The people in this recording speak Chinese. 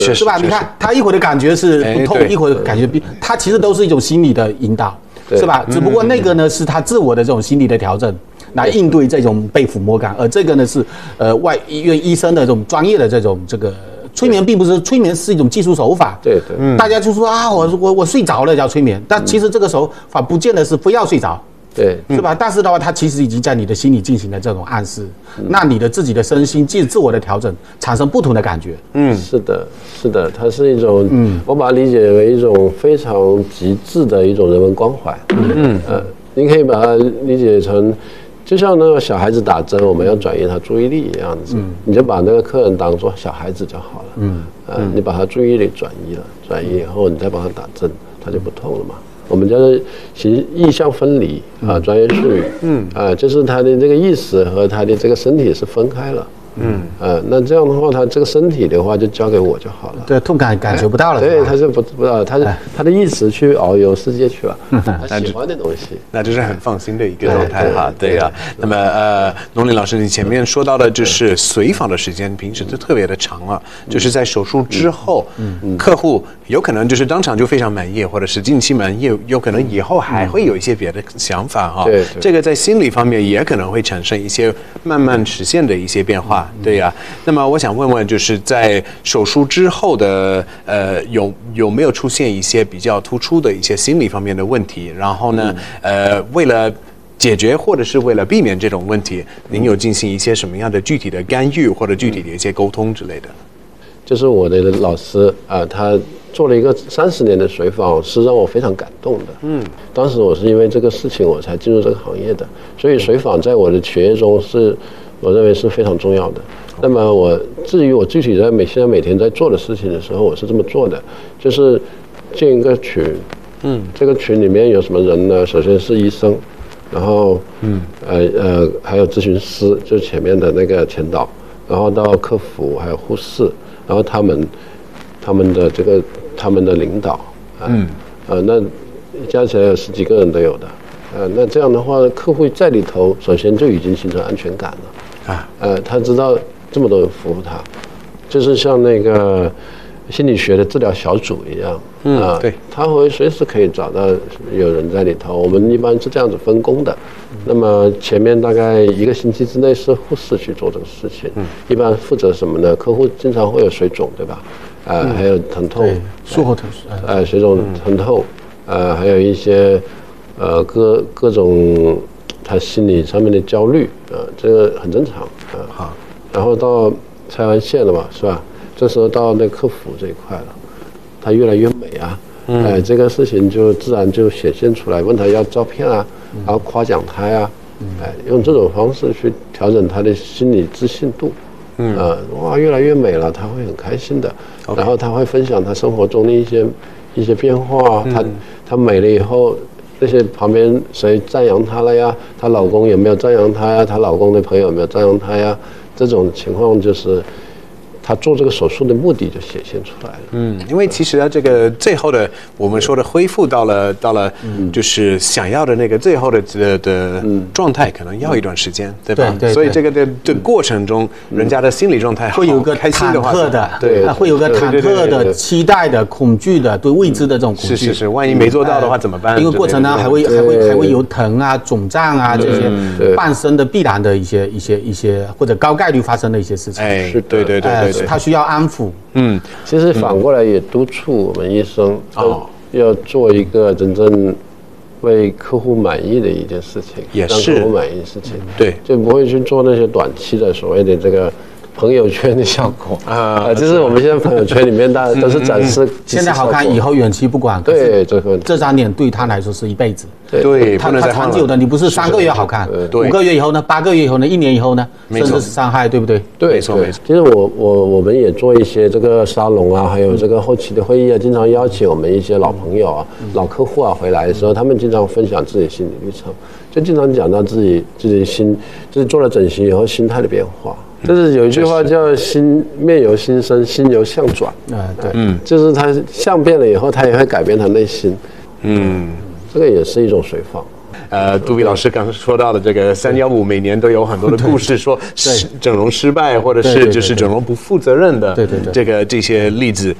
是吧？你看他一会儿的感觉是不痛，一会儿的感觉他其实都是一种心理的引导，是吧？只不过那个呢是他自我的这种心理的调整。来应对这种被抚摸感，而这个呢是外医院医生的这种专业的这个催眠，并不是催眠是一种技术手法。 对， 大家就说啊，我睡着了叫催眠，但其实这个手法不见得是非要睡着。 对， 是吧？但是的话，它其实已经在你的心里进行了这种暗示，那你的自己的身心自我的调整，产生不同的感觉。 是的，它是一种，我把它理解为一种非常极致的一种人文关怀。你可以把它理解成，就像那个小孩子打针，我们要转移他注意力一样子，你就把那个客人当作小孩子就好了。你把他注意力转移以后，你再帮他打针，他就不痛了嘛。我们叫做意象分离啊，专业术语。就是他的这个意识和他的这个身体是分开了。那这样的话，他这个身体的话就交给我就好了。 对，痛感感觉不到了。 对，他就不知道，他的意识去遨游世界去了，他喜欢的东西。 那这是很放心的一个状态哈。对啊。那么农林老师，你前面说到的就是随访的时间，平时就特别的长了，就是在手术之后，客户有可能就是当场就非常满意，或者是近期满意，有可能以后还会有一些别的想法哈。 对， 这个在心理方面也可能会产生一些慢慢实现的一些变化。对呀，那么我想问问，就是在手术之后的有没有出现一些比较突出的一些心理方面的问题？然后呢，为了解决或者是为了避免这种问题，您有进行一些什么样的具体的干预或者具体的一些沟通之类的？ 就是我的老师他做了一个30年的随访，是让我非常感动的。当时我是因为这个事情我才进入这个行业的，所以随访在我的学业中我认为是非常重要的。那么至于我具体现在每天在做的事情的时候，我是这么做的，就是建一个群。这个群里面有什么人呢？首先是医生，然后还有咨询师，就是前面的那个前导，然后到客服还有护士，然后他们的领导那加起来有10几个人都有的。那这样的话，客户在里头首先就已经形成安全感了。他知道这么多人服务他，就是像那个心理学的治疗小组一样。 对， 他会随时可以找到有人在里头。我们一般是这样子分工的。那么前面大概1个星期之内是护士去做这个事情。一般负责什么呢？客户经常会有水肿，对吧？还有疼痛， 术后疼痛， 水肿疼痛，还有一些各种他心理上面的焦虑，这个很正常。好，然后到拆完线了嘛，是吧？这时候到那客服这一块了，他越来越美啊。这个事情就自然就显现出来，问他要照片啊，然后夸奖他呀，用这种方式去调整他的心理自信度。哇，越来越美了，他会很开心的。然后他会分享他生活中的一些变化。他美了以后，那些旁边谁赞扬她了呀？她老公有没有赞扬她呀？她老公的朋友有没有赞扬她呀？这种情况就是他做这个手术的目的就显现出来了。 因为其实这个最后的我们说的恢复到了就是想要的那个最后的状态，可能要一段时间，对吧？ 对。 所以这个的过程中，人家的心理状态会有个开心的话， 对，会有个忐忑的、期待的、恐惧的、对未知的这种恐惧。 是，万一没做到的话怎么办？ 因为过程呢还会有疼啊、肿胀啊这些伴生的必然的一些或者高概率发生的一些事情。 对。 他需要安抚。 其实反过来也督促我们医生要做一个真正为客户满意的一件事情， 也是让客户满意的事情。 对， 就不会去做那些短期的所谓的这个朋友圈的效果就是我们现在朋友圈里面大家都是展示现在好看，以后远期不管。 对， 这张脸对他来说是一辈子。 对， 他长久的，你不是3个月好看，5个月以后呢，8个月以后呢，1年以后呢，甚至是伤害，对不对？ 对， 没错。 其实我们也做一些这个沙龙啊，还有这个后期的会议啊，经常邀请我们一些老朋友啊、老客户啊回来的时候，他们经常分享自己心理历程，就经常讲到自己就是做了整形以后心态的变化。就是有一句话叫“面由心生，心由相转”。就是他相变了以后，他也会改变他内心。这个也是一种随访。 杜比老师刚刚说到的这个315，每年都有很多的故事，说整容失败，或者是就是整容不负责任的这些例子。